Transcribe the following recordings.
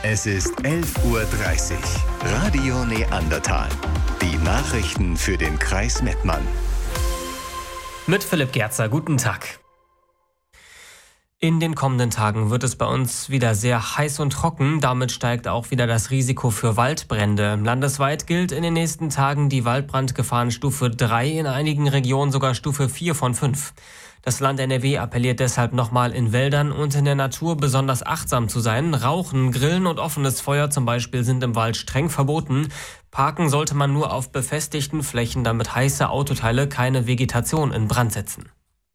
Es ist 11:30 Uhr. Radio Neandertal. Die Nachrichten für den Kreis Mettmann. Mit Philipp Gerzer, guten Tag. In den kommenden Tagen wird es bei uns wieder sehr heiß und trocken. Damit steigt auch wieder das Risiko für Waldbrände. Landesweit gilt in den nächsten Tagen die Waldbrandgefahrenstufe 3, in einigen Regionen sogar Stufe 4 von 5. Das Land NRW appelliert deshalb nochmal, in Wäldern und in der Natur besonders achtsam zu sein. Rauchen, Grillen und offenes Feuer zum Beispiel sind im Wald streng verboten. Parken sollte man nur auf befestigten Flächen, damit heiße Autoteile keine Vegetation in Brand setzen.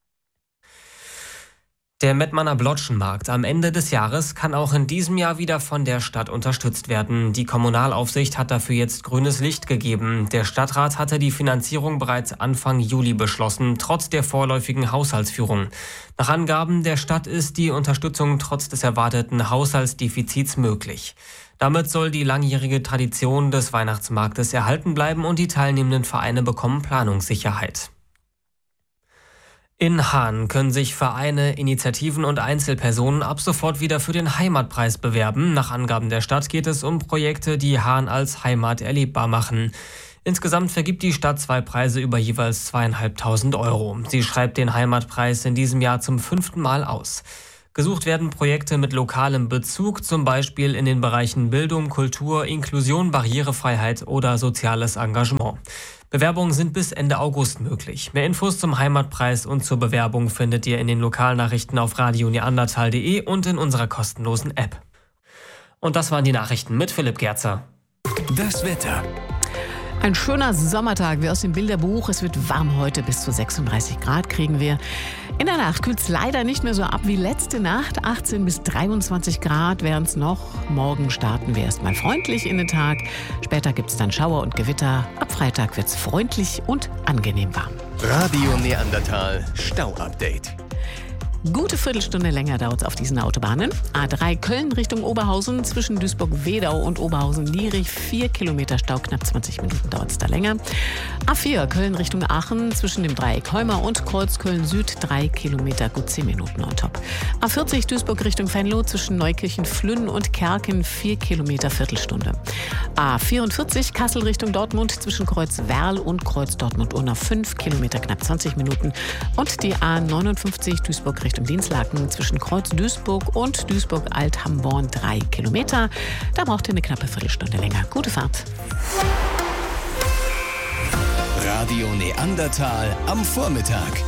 Der Mettmanner Blotschenmarkt am Ende des Jahres kann auch in diesem Jahr wieder von der Stadt unterstützt werden. Die Kommunalaufsicht hat dafür jetzt grünes Licht gegeben. Der Stadtrat hatte die Finanzierung bereits Anfang Juli beschlossen, trotz der vorläufigen Haushaltsführung. Nach Angaben der Stadt ist die Unterstützung trotz des erwarteten Haushaltsdefizits möglich. Damit soll die langjährige Tradition des Weihnachtsmarktes erhalten bleiben und die teilnehmenden Vereine bekommen Planungssicherheit. In Hahn können sich Vereine, Initiativen und Einzelpersonen ab sofort wieder für den Heimatpreis bewerben. Nach Angaben der Stadt geht es um Projekte, die Hahn als Heimat erlebbar machen. Insgesamt vergibt die Stadt 2 Preise über jeweils 2.500 €. Sie schreibt den Heimatpreis in diesem Jahr zum 5. Mal aus. Gesucht werden Projekte mit lokalem Bezug, zum Beispiel in den Bereichen Bildung, Kultur, Inklusion, Barrierefreiheit oder soziales Engagement. Bewerbungen sind bis Ende August möglich. Mehr Infos zum Heimatpreis und zur Bewerbung findet ihr in den Lokalnachrichten auf radioneandertal.de und in unserer kostenlosen App. Und das waren die Nachrichten mit Philipp Gerzer. Das Wetter. Ein schöner Sommertag wie aus dem Bilderbuch. Es wird warm heute, bis zu 36 Grad kriegen wir. In der Nacht kühlt es leider nicht mehr so ab wie letzte Nacht. 18 bis 23 Grad wären es noch. Morgen starten wir erstmal freundlich in den Tag. Später gibt es dann Schauer und Gewitter. Ab Freitag wird es freundlich und angenehm warm. Radio Neandertal Stau-Update. Gute Viertelstunde länger dauert es auf diesen Autobahnen. A3 Köln Richtung Oberhausen, zwischen Duisburg-Wedau und Oberhausen-Lierich 4 Kilometer Stau, knapp 20 Minuten dauert es da länger. A4 Köln Richtung Aachen, zwischen dem Dreieck Heumer und Kreuz Köln Süd 3 Kilometer, gut 10 Minuten on top. A40 Duisburg Richtung Venlo, zwischen Neukirchen Flünn und Kerken 4 Kilometer Viertelstunde. A44 Kassel Richtung Dortmund, zwischen Kreuz Werl und Kreuz Dortmund-Unna 5 Kilometer, knapp 20 Minuten. Und die A59 Duisburg Richtung Dinslaken, zwischen Kreuz Duisburg und Duisburg-Alt-Hamborn 3 Kilometer. Da braucht ihr eine knappe Viertelstunde länger. Gute Fahrt. Radio Neandertal am Vormittag.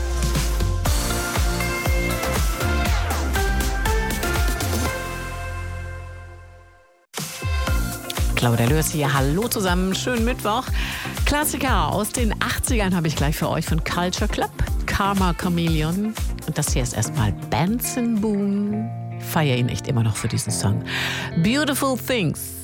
Claudia Lörs hier. Hallo zusammen. Schönen Mittwoch. Klassiker aus den 80ern habe ich gleich für euch von Culture Club. Karma Chameleon. Und das hier ist erstmal Benson Boone. Ich feiere ihn echt immer noch für diesen Song. Beautiful Things.